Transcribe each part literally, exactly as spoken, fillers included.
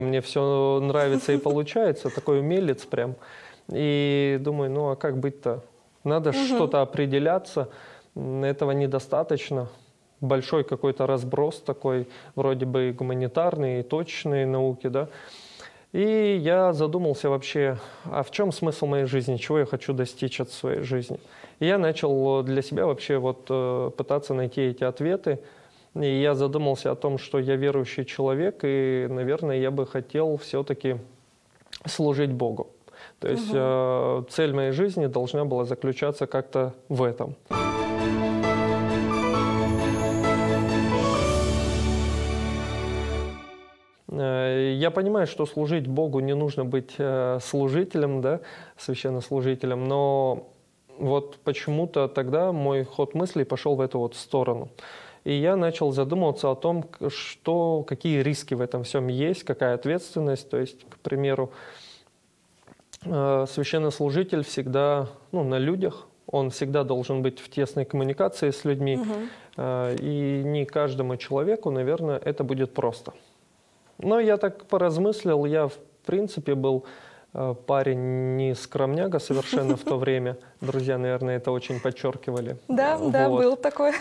Мне все нравится и получается, такой умелец прям. И думаю, ну а как быть-то? Надо Мгм. что-то определяться, м, этого недостаточно. Большой какой-то разброс такой, вроде бы и гуманитарные, и точные науки, да. И я задумался вообще, а в чем смысл моей жизни, чего я хочу достичь от своей жизни. И я начал для себя вообще вот э, пытаться найти эти ответы. И я задумался о том, что я верующий человек, и, наверное, я бы хотел все-таки служить Богу. То есть Мгм. э, цель моей жизни должна была заключаться как-то в этом. Э, Я понимаю, что служить Богу не нужно быть э, служителем, да, священнослужителем, но вот почему-то тогда мой ход мыслей пошел в эту вот сторону. И я начал задумываться о том, к- что, какие риски в этом всем есть, какая ответственность. То есть, к примеру, э, священнослужитель всегда ну, на людях, он всегда должен быть в тесной коммуникации с людьми, Мгм. э, и не каждому человеку, наверное, это будет просто. Но я так поразмыслил, я в принципе был э, парень не скромняга совершенно в то время. Друзья, наверное, это очень подчеркивали. Да, Э, да, Вот. был такой.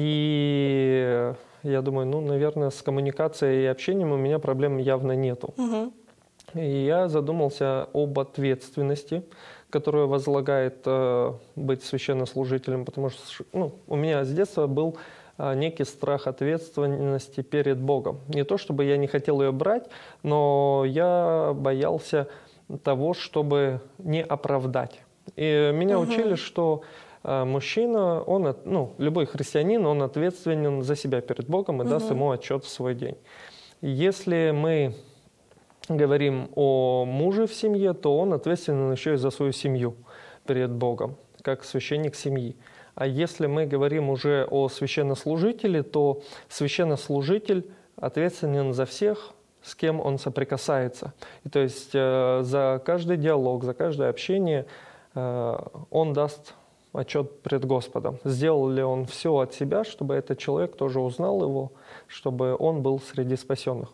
И я думаю, ну, наверное, с коммуникацией и общением у меня проблем явно нету. Мгм. И я задумался об ответственности, которую возлагает э, быть священнослужителем, потому что ш- ну, у меня с детства был а, некий страх ответственности перед Богом. Не то чтобы я не хотел ее брать, но я боялся того, чтобы не оправдать. И меня учили, Мгм. что а, мужчина, он, от- ну, любой христианин, он ответственен за себя перед Богом и даст Мгм. ему отчет в свой день. Если мы говорим о муже в семье, то он ответственен еще и за свою семью перед Богом, как священник семьи. А если мы говорим уже о священнослужителе, то священнослужитель ответственен за всех, с кем он соприкасается. И то есть э, за каждый диалог, за каждое общение э, он даст отчет пред Господом. Сделал ли он все от себя, чтобы этот человек тоже узнал его, чтобы он был среди спасенных.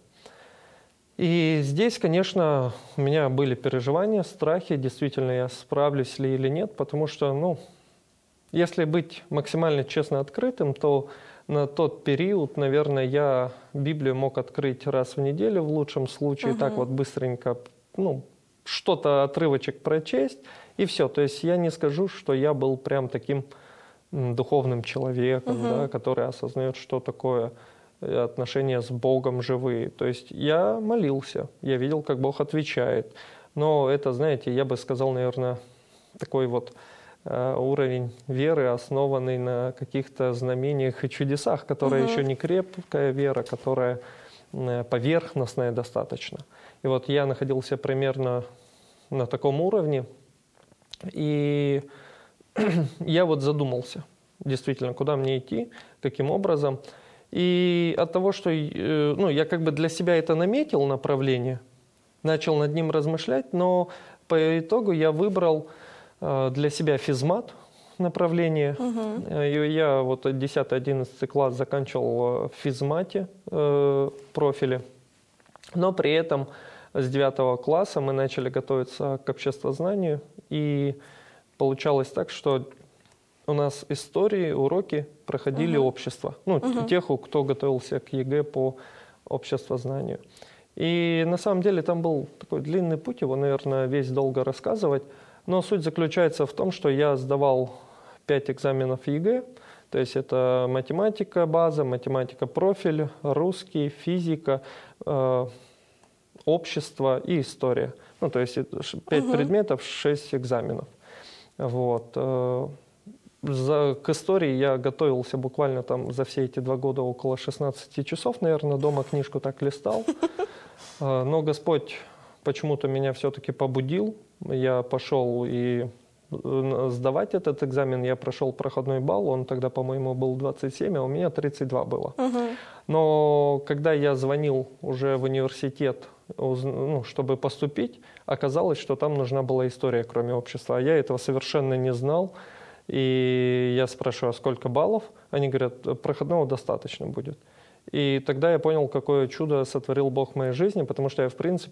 И здесь, конечно, у меня были переживания, страхи, действительно я справлюсь ли или нет, потому что, ну, если быть максимально честно открытым, то на тот период, наверное, я Библию мог открыть раз в неделю в лучшем случае, так Мгм. вот быстренько, ну, что-то отрывочек прочесть, и все. То есть я не скажу, что я был прям таким м, духовным человеком, да, Мгм. который осознает, что такое э, отношения с Богом живые. То есть я молился, я видел, как Бог отвечает. Но это, знаете, я бы сказал, наверное, такой вот э, уровень веры, основанный на каких-то знамениях и чудесах, которая еще Мгм. не крепкая вера, которая э, поверхностная достаточно. И вот я находился примерно на таком уровне, и я вот задумался, действительно, куда мне идти, каким образом. И от того, что э, ну, я как бы для себя это наметил направление, начал над ним размышлять, но по итогу я выбрал э, для себя физмат направление. Мгм. Э, и я вот десятый-одиннадцатый класс заканчивал э, в физмате э, профили, но при этом с девятого класса мы начали готовиться к обществознанию, и получалось так, что у нас истории, уроки проходили Мгм. общество. Ну, т- Мгм. тех, у- кто готовился к ЕГЭ по обществознанию. И на самом деле там был такой длинный путь, его, наверное, весь долго рассказывать. Но суть заключается в том, что я сдавал пять экзаменов ЕГЭ. То есть это математика база, математика профиль, русский, физика, э, общество и история. Ну, то есть это ш- пять Мгм. предметов, шесть экзаменов. Вот. э, За, к истории я готовился буквально там за все эти два года около шестнадцати часов, наверное, дома книжку так листал. А, Но Господь почему-то меня все-таки побудил. Я пошел и э, сдавать этот экзамен. Я прошел проходной балл, он тогда, по-моему, был двадцать семь, а у меня тридцать два было. Мгм. Но когда я звонил уже в университет, уз- ну, чтобы поступить, оказалось, что там нужна была история, кроме общества. А я этого совершенно не знал. И я спрашиваю, а сколько баллов? Они говорят, проходного достаточно будет. И тогда я понял, какое чудо сотворил Бог в моей жизни, потому что я, в принципе,